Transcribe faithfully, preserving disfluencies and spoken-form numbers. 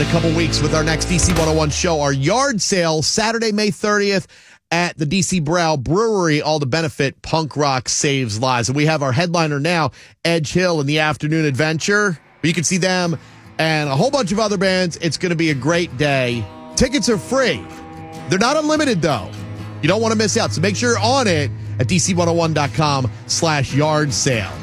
A couple weeks with our next D C one oh one show, our yard sale, Saturday, May thirtieth at the D C Brow Brewery, all to benefit Punk Rock Saves Lives. And we have our headliner now, Edge Hill, in the Afternoon Adventure. You can see them and a whole bunch of other bands. It's going to be a great day. Tickets are free. They're not unlimited, though. You don't want to miss out. So make sure you're on it at D C one oh one dot com slash yard sale.